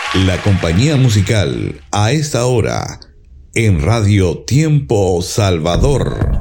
La compañía musical a esta hora en Radio Tiempo Salvador.